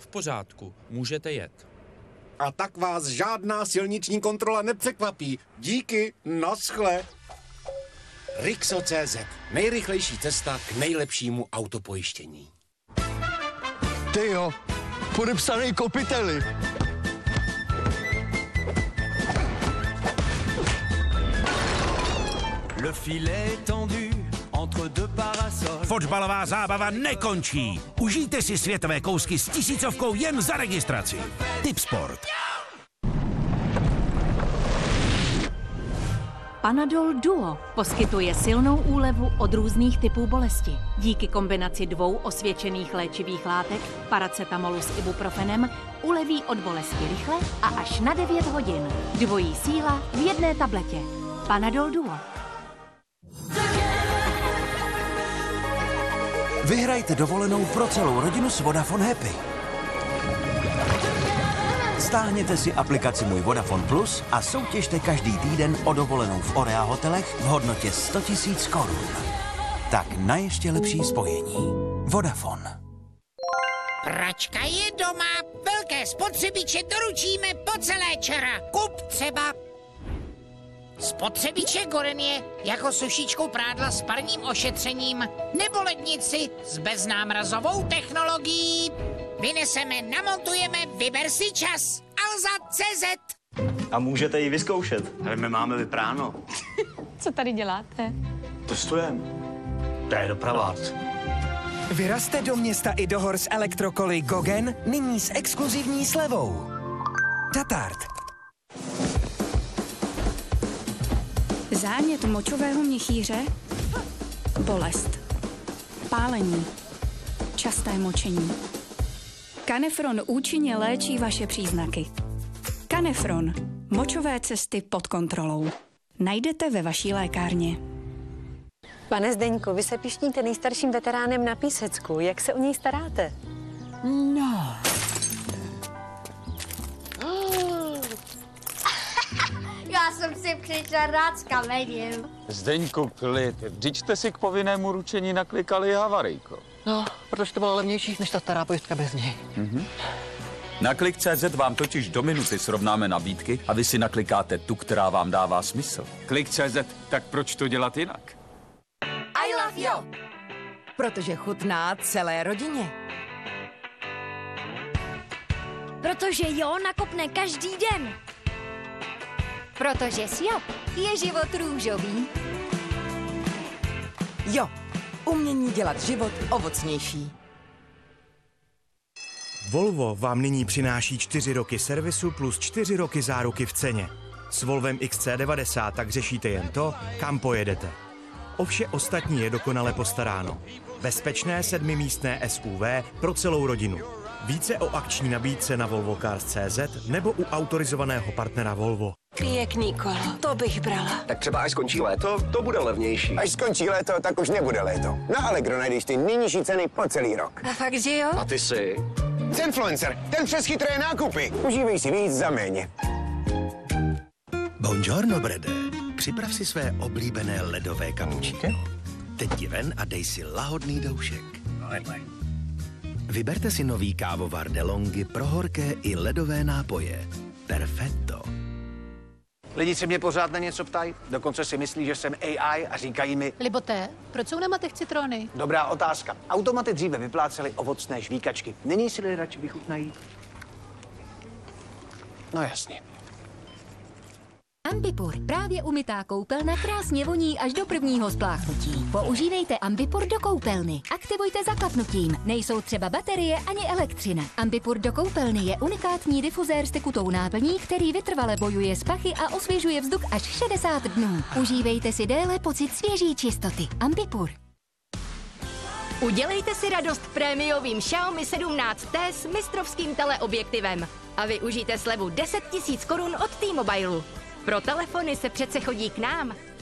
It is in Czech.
V pořádku, můžete jet. A tak vás žádná silniční kontrola nepřekvapí. Díky, naschle. Rixo.cz. Nejrychlejší cesta k nejlepšímu autopojištění. Tyjo, podepsaný Kopiteli. Le filet est tendu entre deux parasols. Fotbalová zábava nekončí. Užijte si světové kousky s 1000 jen za registraci. Tipsport. Panadol Duo poskytuje silnou úlevu od různých typů bolesti. Díky kombinaci 2 osvědčených léčivých látek, paracetamolu s ibuprofenem, uleví od bolesti rychle a až na 9 hodin. Dvojí síla v jedné tabletě. Panadol Duo. Vyhrajte dovolenou pro celou rodinu s Vodafone Happy. Stáhněte si aplikaci Můj Vodafone Plus a soutěžte každý týden o dovolenou v Orea hotelech v hodnotě 100 000 korun. Tak na ještě lepší spojení. Vodafone. Pračka je doma, velké spotřebiče doručíme po celé čara. Kup třeba spotřebiče Gorenie jako sušičku prádla s parním ošetřením nebo lednici s beznámrazovou technologií. Vyneseme, namontujeme, vyber si čas. Alza.cz. A můžete ji vyzkoušet. Ale my máme vypráno. Co tady děláte? Testujeme. To je doprava. Vyrazte do města i do hor s elektrokoly Gogen, nyní s exkluzivní slevou. Tatart. Zánět močového měchýře, bolest, pálení, časté močení. Canefron účinně léčí vaše příznaky. Canefron. Močové cesty pod kontrolou. Najdete ve vaší lékárně. Pane Zdeňku, vy se pišníte nejstarším veteránem na Písecku. Jak se o něj staráte? No. Já jsem si přišla rád s kamením. Zdeňku, klid. Vždyť jste si k povinnému ručení naklikali havarijko. No, protože to bylo levnější než ta stará pojistka bez něj. Na Klik.cz vám totiž do minuty srovnáme nabídky a vy si naklikáte tu, která vám dává smysl. Klik.cz, tak proč to dělat jinak? I love you! Protože chutná celé rodině. Protože jo nakopne každý den. Protože s jo je život růžový. Jo, umění dělat život ovocnější. Volvo vám nyní přináší 4 roky servisu plus 4 roky záruky v ceně. S Volvem XC90 tak řešíte jen to, kam pojedete. O vše ostatní je dokonale postaráno. Bezpečné 7místné SUV pro celou rodinu. Více o akční nabídce na volvocars.cz nebo u autorizovaného partnera Volvo. Pěkný kolo, to bych brala. Tak třeba až skončí léto, to bude levnější. Až skončí léto, tak už nebude léto. Na Allegro najdeš ty nejnižší ceny po celý rok. A fakt, že jo? A ty si? Zenfluencer, ten přes chytré nákupy. Užívej si víc za méně. Buongiorno, Brede. Připrav si své oblíbené ledové kapučíno. Teď ti ven a dej si lahodný doušek. Vyberte si nový kávovar DeLonghi pro horké i ledové nápoje. Perfetto. Lidi se mě pořád na něco ptají, dokonce si myslí, že jsem AI a říkají mi... Liboté, proč jsou na matech citrony? Dobrá otázka. Automaty dříve vyplácely ovocné žvíkačky. Nyní si lidé radši vychutnají. No jasně. Ambipur, právě umytá koupelna krásně voní až do prvního spláchnutí. Používejte Ambipur do koupelny. Aktivujte zaklapnutím. Nejsou třeba baterie ani elektřina. Ambipur do koupelny je unikátní difuzér s tekutou náplní, který vytrvale bojuje s pachy a osvěžuje vzduch až 60 dnů. Užívejte si déle pocit svěží čistoty. Ambipur. Udělejte si radost prémiovým Xiaomi 17T s mistrovským teleobjektivem a využijte slevu 10 000 korun od T-Mobile. Pro telefony se přece chodí k nám.